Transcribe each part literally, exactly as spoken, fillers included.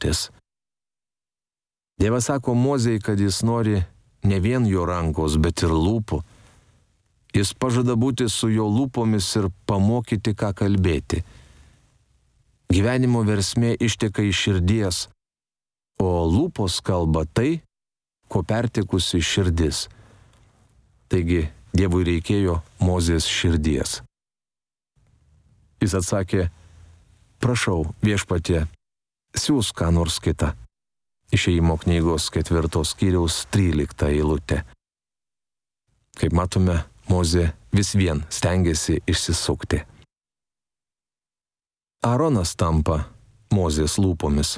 eilutės. Dievas sako Mozei, kad jis nori ne vien jo rankos, bet ir lūpų. Jis pažada būti su jo lūpomis ir pamokyti, ką kalbėti. Gyvenimo versmė išteka iš širdies, o lūpos kalba tai, ko pertekusi širdis. Taigi Dievui reikėjo Mozės širdies. Jis atsakė, prašau, viešpatie, siūsk ką nors kitą. Išėjimo knygos ketvirtos skyriaus trylikta eilutė. Kaip matome, Mozė vis vien stengiasi išsisukti. Aaronas tampa Mozės lūpomis.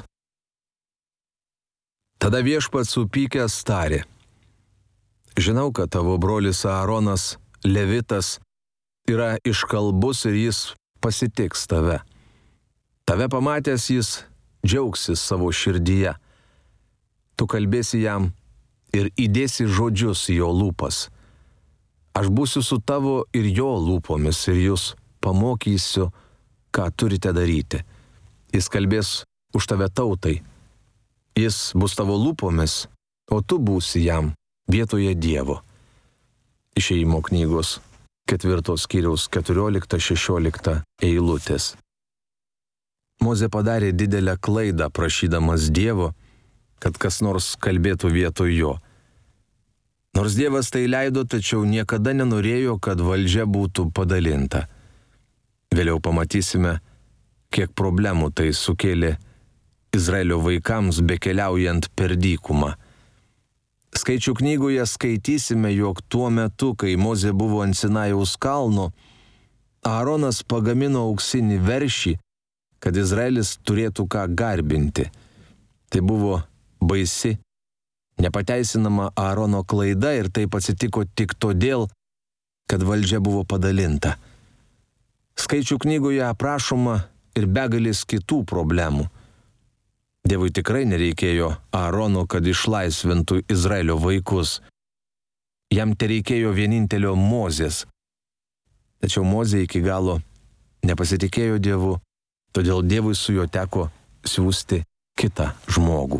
Tada viešpats supykęs tarė, žinau, kad tavo brolis Aaronas, levitas, yra iškalbus ir jis pasitiks tave. Tave pamatęs jis džiaugsis savo širdyje. Tu kalbėsi jam ir įdėsi žodžius į jo lūpas. Aš būsiu su tavo ir jo lūpomis ir jūs pamokysiu, ką turite daryti. Jis kalbės už tave tautai. Jis bus tavo lūpomis, o tu būsi jam vietoje Dievo. Išėjimo knygos ketvirtos skyriaus keturiolikta šešiolikta eilutės. Mozė padarė didelę klaidą prašydamas Dievo, kad kas nors kalbėtų vietoj jo. Nors Dievas tai leido, tačiau niekada nenorėjo, kad valdžia būtų padalinta. Vėliau pamatysime, kiek problemų tai sukėlė Izraelio vaikams bekeliaujant per dykumą. Skaičių knygoje skaitysime, jog tuo metu, kai Mozė buvo ant Sinajaus kalno, Aaronas pagamino auksinį veršį, kad Izraelis turėtų ką garbinti. Tai buvo baisi, nepateisinama Aarono klaida ir taip atsitiko tik todėl, kad valdžia buvo padalinta. Skaičių knygoje aprašoma ir begalės kitų problemų. Dievui tikrai nereikėjo Aarono, kad išlaisvintų Izraelio vaikus. Jam tereikėjo vienintelio Mozės. Tačiau Mozė iki galo nepasitikėjo Dievu, todėl Dievui su juo teko siųsti kitą žmogų.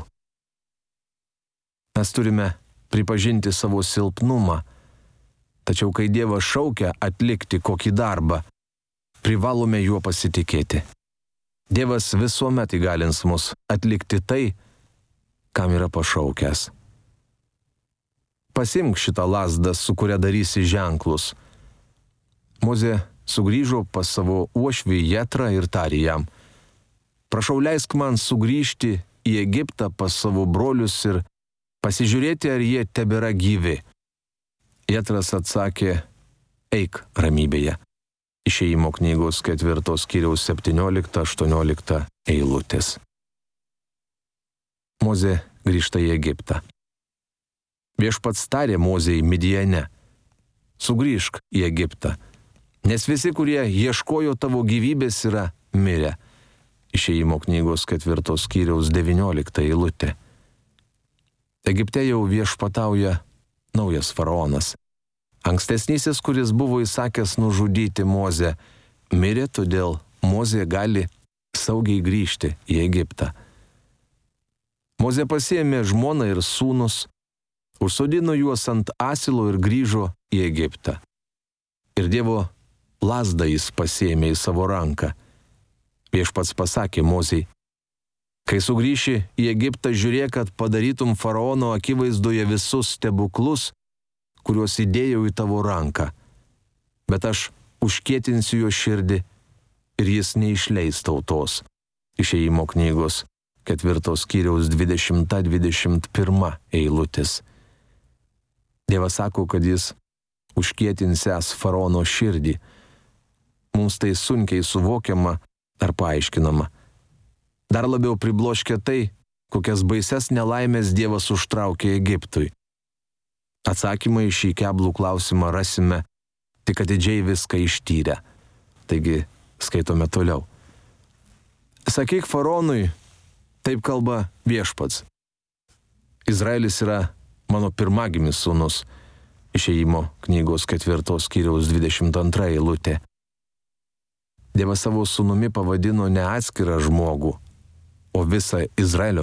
Mes turime pripažinti savo silpnumą, tačiau kai Dievas šaukia atlikti kokį darbą, privalome juo pasitikėti. Dievas visuomet įgalins mus atlikti tai, kam yra pašaukęs. Pasimk šitą lazdą, su kuria darysi ženklus. Mozė sugrįžo pas savo uošvį Jetrą ir tarė jam, prašau, leisk man sugrįžti į Egiptą pas savo brolius ir pasižiūrėti, ar jie tebėra gyvi. Jetras atsakė, eik ramybėje. Išėjimo knygos ketvirtos skyriaus septyniolikta aštuoniolikta eilutės. Mozė grįžta į Egiptą. Viešpats tarė Mozei Midijane, sugrįžk į Egiptą, nes visi, kurie ieškojo tavo gyvybės, yra mirę. Išėjimo knygos ketvirtos skyriaus devyniolikta eilutė. Egipte jau viešpatauja naujas faraonas. Ankstesnysis, kuris buvo įsakęs nužudyti Mozę, mirė, todėl Mozė gali saugiai grįžti į Egiptą. Mozė pasiėmė žmoną ir sūnus, užsodino juos ant asilo ir grįžo į Egiptą. Ir Dievo lazdą jis pasiėmė į savo ranką. Viešpats pasakė Mozei, kai sugrįši į Egiptą, žiūrėk, kad padarytum faraono akivaizdoje visus stebuklus, kuriuos įdėjau į tavo ranką. Bet aš užkietinsiu jo širdį ir jis neišleis tautos. Išėjimo knygos ketvirtos skyriaus dvidešimta dvidešimt pirma eilutės. Dievas sako, kad jis užkietinsęs faraono širdį. Mums tai sunkiai suvokiama ar paaiškinama. Dar labiau pribloškia tai, kokias baises nelaimės Dievas užtraukė Egiptui. Atsakymą į šį keblų klausimą rasime, tik atidžiai viską ištyrę. Taigi, skaitome toliau. Sakyk faraonui, taip kalba viešpats. Izraelis yra mano pirmagimis sūnus. Išėjimo knygos ketvirtos skyriaus dvidešimt antra eilutė. Dievas savo sūnumi pavadino ne atskirą žmogų, o visą Izraelio